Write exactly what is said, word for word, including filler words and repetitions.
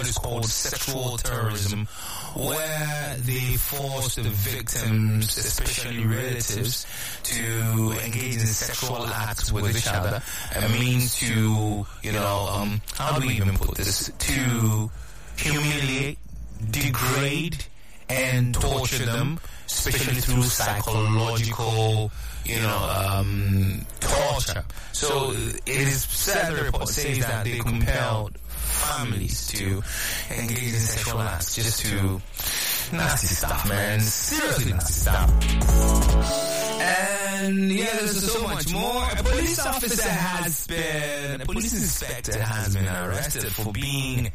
what is called sexual terrorism, where they force the victims, especially relatives, to engage in sexual acts with each other, and means to, you know, um, how do we even put this? To humiliate, degrade, and torture them, especially through psychological, you know, um, torture. So it is said, the report says that they compelled families to engage in sexual acts, just to nasty stuff, man. Seriously nasty stuff. And yeah, there's so much more. A police officer has been, a police inspector has been arrested for being